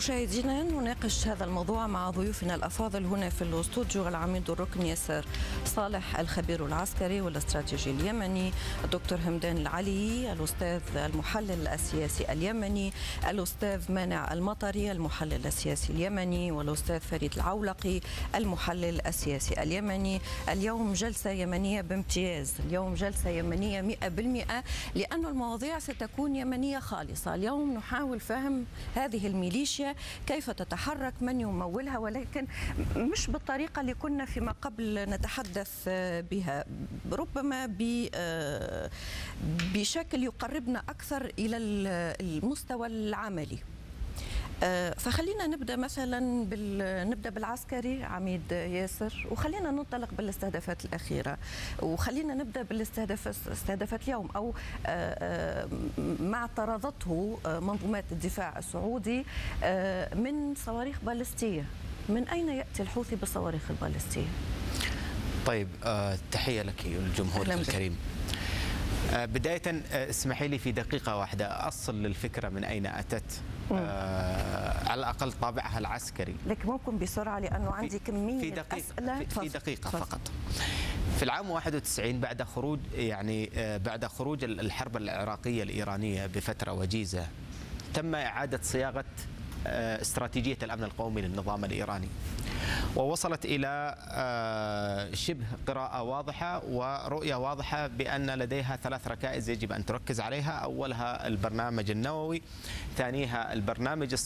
مشاهدينا، نناقش هذا الموضوع مع ضيوفنا الأفاضل هنا في الاستوديو: العميد الركن ياسر صالح، الخبير العسكري والاستراتيجي اليمني، الدكتور همدان العلي، الأستاذ المحلل السياسي اليمني، الأستاذ مانع المطري، المحلل السياسي اليمني، والأستاذ فريد العولقي، المحلل السياسي اليمني. اليوم جلسة يمنية بامتياز، اليوم جلسة يمنية 100%، لأن المواضيع ستكون يمنية خالصة. اليوم نحاول فهم هذه الميليشيا كيف تتحرك، من يمولها، ولكن مش بالطريقة اللي كنا فيما قبل نتحدث بها، ربما بشكل يقربنا أكثر إلى المستوى العملي. فخلينا نبدأ مثلا نبدأ بالعسكري عميد ياسر، وخلينا ننطلق بالاستهدافات الأخيرة، وخلينا نبدأ بالاستهدافات اليوم، أو ما اعترضته منظومات الدفاع السعودي من صواريخ باليستية. من أين يأتي الحوثي بالصواريخ الباليستية؟ طيب، تحية لك والجمهور الكريم. بداية اسمحي لي في دقيقة واحدة أصل للفكرة من أين أتت، على الأقل طابعها العسكري، لكن ممكن بسرعة لأنه عندي كمية أسئلة. في دقيقة فقط. في العام 91 بعد خروج الحرب العراقية الإيرانية بفترة وجيزة، تم إعادة صياغة استراتيجية الأمن القومي للنظام الإيراني، ووصلت إلى شبه قراءة واضحة ورؤية واضحة بأن لديها 3 ركائز يجب أن تركز عليها: أولها البرنامج النووي، ثانيها البرنامج